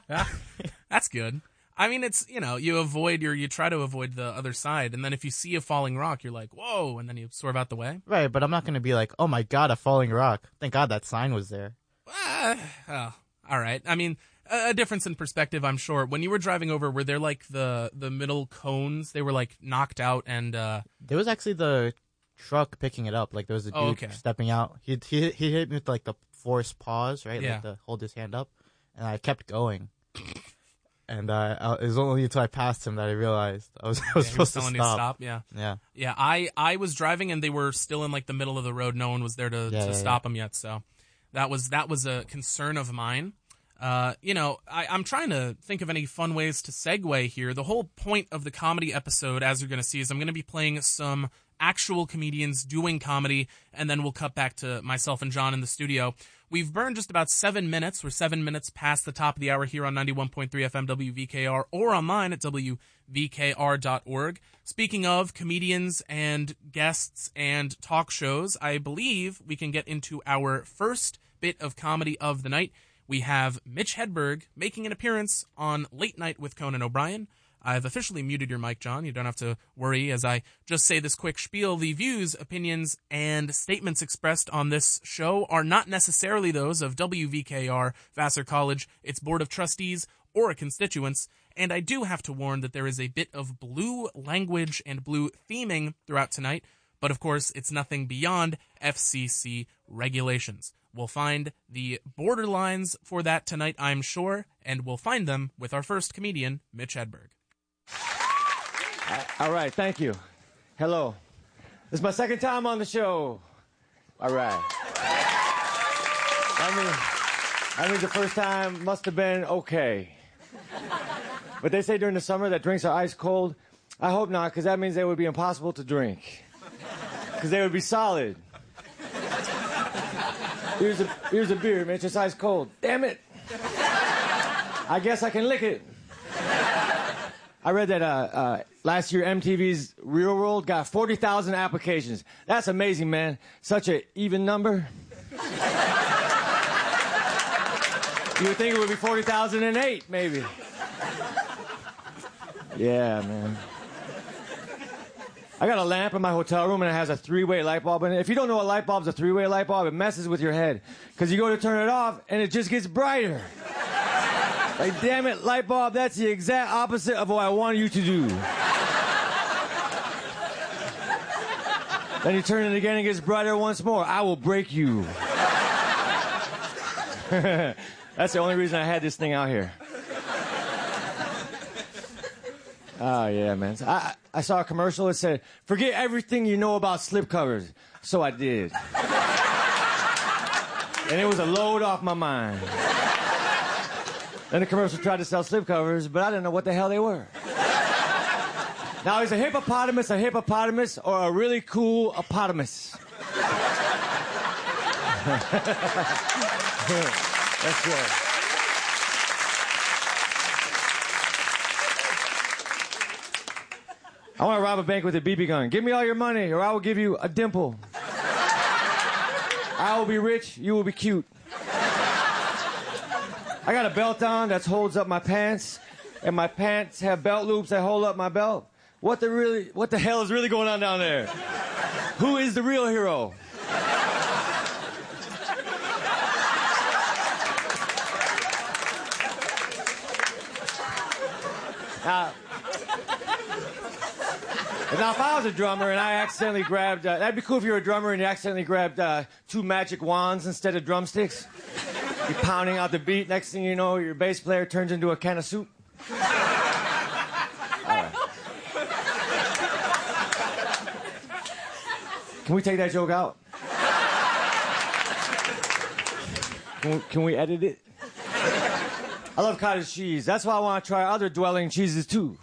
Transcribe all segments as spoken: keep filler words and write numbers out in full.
That's good. I mean, it's, you know, you avoid your, you try to avoid the other side, and then if you see a falling rock, you're like, whoa, and then you swerve out the way. Right, but I'm not going to be like, oh my god, a falling rock. Thank God that sign was there. Uh, oh, all right. I mean, a, a difference in perspective, I'm sure. When you were driving over, were there like the, the middle cones? They were like knocked out and... Uh... There was actually the truck picking it up. Like there was a dude oh, okay. stepping out. He, he, he hit me with like the forced pause, right? Yeah. Like to hold his hand up. And I kept going. And uh, it was only until I passed him that I realized I was, I was yeah, supposed was to stop. You to stop. Yeah, yeah, yeah. I, I was driving and they were still in like the middle of the road. No one was there to, yeah, to yeah, stop yeah. them yet. So that was that was a concern of mine. Uh, you know, I, I'm trying to think of any fun ways to segue here. The whole point of the comedy episode, as you're going to see, is I'm going to be playing some actual comedians doing comedy, and then we'll cut back to myself and John in the studio. We've burned just about seven minutes. We're seven minutes past the top of the hour here on ninety-one point three F M W V K R or online at W V K R dot org. Speaking of comedians and guests and talk shows, I believe we can get into our first bit of comedy of the night. We have Mitch Hedberg making an appearance on Late Night with Conan O'Brien. I've officially muted your mic, John. You don't have to worry as I just say this quick spiel. The views, opinions, and statements expressed on this show are not necessarily those of W V K R, Vassar College, its Board of Trustees, or constituents. And I do have to warn that there is a bit of blue language and blue theming throughout tonight. But of course, it's nothing beyond F C C regulations. We'll find the borderlines for that tonight, I'm sure, and we'll find them with our first comedian, Mitch Hedberg. All right, thank you. Hello. This is my second time on the show. All right. I mean, I mean, the first time must have been okay. But they say during the summer that drinks are ice cold. I hope not, because that means they would be impossible to drink. Because they would be solid. Here's a, here's a beer, Mitch. It's ice cold. Damn it. I guess I can lick it. I read that uh, uh, last year M T V's Real World got forty thousand applications. That's amazing, man. Such an even number. You would think it would be forty thousand eight, maybe. Yeah, man. I got a lamp in my hotel room and it has a three-way light bulb in it. If you don't know a light bulb's a three-way light bulb, it messes with your head. Because you go to turn it off and it just gets brighter. Like, damn it, light bulb, that's the exact opposite of what I want you to do. Then you turn it again and it gets brighter once more. I will break you. That's the only reason I had this thing out here. Oh, yeah, man. I, I saw a commercial that said, forget everything you know about slipcovers. So I did. And it was a load off my mind. Then the commercial tried to sell slipcovers, but I didn't know what the hell they were. Now, is a hippopotamus a hippopotamus or a really cool opotamus? That's right. I want to rob a bank with a B B gun. Give me all your money, or I will give you a dimple. I will be rich, you will be cute. I got a belt on that holds up my pants, and my pants have belt loops that hold up my belt. What the really, what the hell is really going on down there? Who is the real hero? Now, now, if I was a drummer and I accidentally grabbed, uh, that'd be cool if you were a drummer and you accidentally grabbed uh, two magic wands instead of drumsticks. You're pounding out the beat. Next thing you know, your bass player turns into a can of soup. All right. Can we take that joke out? Can we, can we edit it? I love cottage cheese. That's why I want to try other dwelling cheeses, too.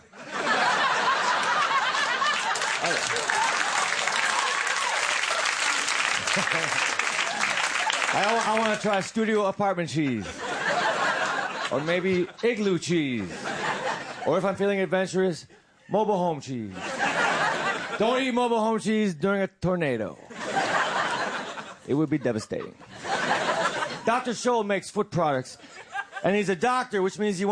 I, I want to try studio apartment cheese. Or maybe igloo cheese. Or if I'm feeling adventurous, mobile home cheese. Don't eat mobile home cheese during a tornado. It would be devastating. Doctor Scholl makes foot products. And he's a doctor, which means he